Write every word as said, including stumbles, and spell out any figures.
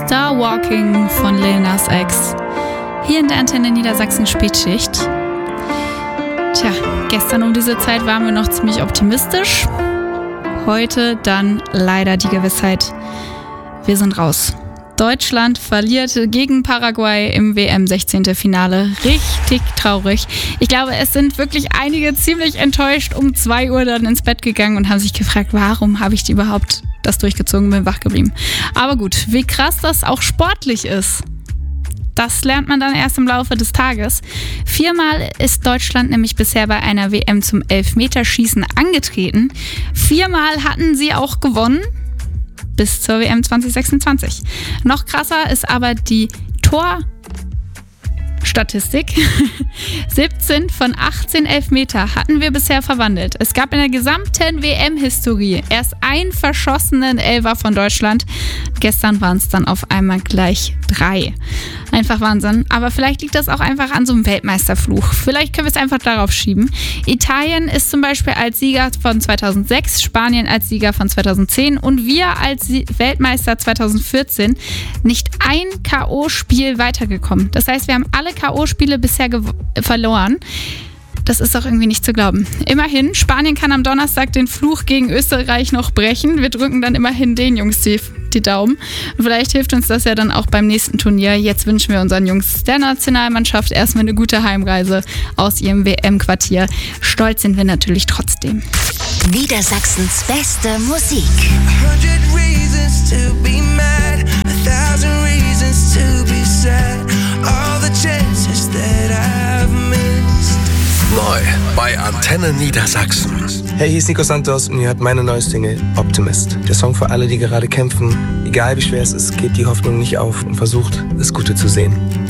Star Walking von Lil Nas X. Hier in der Antenne Niedersachsen Spätschicht. Tja, gestern um diese Zeit waren wir noch ziemlich optimistisch. Heute dann leider die Gewissheit, wir sind raus. Deutschland verlierte gegen Paraguay im W M sechzehnten Finale. Richtig traurig. Ich glaube, es sind wirklich einige ziemlich enttäuscht um zwei Uhr dann ins Bett gegangen und haben sich gefragt, warum habe ich die überhaupt das durchgezogen, bin wach geblieben. Aber gut, wie krass das auch sportlich ist, das lernt man dann erst im Laufe des Tages. Viermal ist Deutschland nämlich bisher bei einer W M zum Elfmeterschießen angetreten. Viermal hatten sie auch gewonnen. Bis zur W M zwanzig sechsundzwanzig. Noch krasser ist aber die Torstatistik. siebzehn von achtzehn Elfmeter hatten wir bisher verwandelt. Es gab in der gesamten W M-Historie erst einen verschossenen Elfer von Deutschland. Gestern waren es dann auf einmal gleich drei. Einfach Wahnsinn. Aber vielleicht liegt das auch einfach an so einem Weltmeisterfluch. Vielleicht können wir es einfach darauf schieben. Italien ist zum Beispiel als Sieger von zweitausendsechs, Spanien als Sieger von zweitausendzehn und wir als Weltmeister zweitausendvierzehn nicht ein K O-Spiel weitergekommen. Das heißt, wir haben alle K O-Spiele bisher gew- verloren. Das ist doch irgendwie nicht zu glauben. Immerhin, Spanien kann am Donnerstag den Fluch gegen Österreich noch brechen. Wir drücken dann immerhin den Jungs die, die Daumen. Und vielleicht hilft uns das ja dann auch beim nächsten Turnier. Jetzt wünschen wir unseren Jungs der Nationalmannschaft erstmal eine gute Heimreise aus ihrem W M-Quartier. Stolz sind wir natürlich trotzdem. Niedersachsens beste Musik. Neu bei Antenne Niedersachsen. Hey, hier ist Nico Santos und ihr hört meine neue Single Optimist. Der Song für alle, die gerade kämpfen. Egal wie schwer es ist, gebt die Hoffnung nicht auf und versucht, das Gute zu sehen.